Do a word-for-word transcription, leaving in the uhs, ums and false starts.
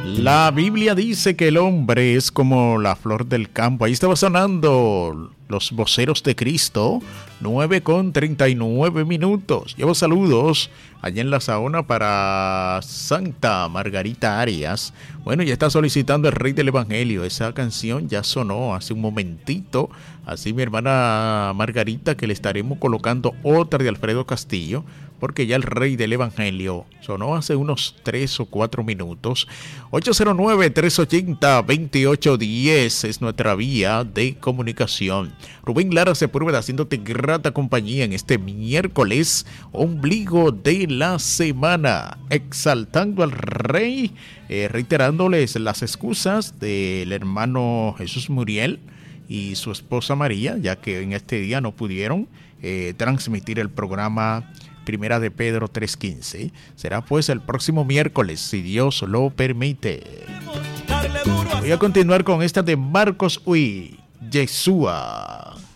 La Biblia dice que el hombre es como la flor del campo. Ahí estaba sonando los voceros de Cristo, nueve con treinta y nueve minutos. Llevo saludos allá en la Saona para Santa Margarita Arias. Bueno, ya está solicitando el Rey del Evangelio. Esa canción ya sonó hace un momentito. Así mi hermana Margarita, que le estaremos colocando otra de Alfredo Castillo, porque ya el Rey del Evangelio sonó hace unos tres o cuatro minutos. ocho cero nueve, tres ochenta, veintiocho diez es nuestra vía de comunicación. Rubén Lara Sepúlveda haciéndote grata compañía en este miércoles, ombligo de la semana, exaltando al Rey, eh, reiterándoles las excusas del hermano Jesús Muriel y su esposa María, ya que en este día no pudieron eh, transmitir el programa Primera de Pedro tres quince. Será pues el próximo miércoles, si Dios lo permite. Voy a continuar con esta de Marcos Uy, Yeshua.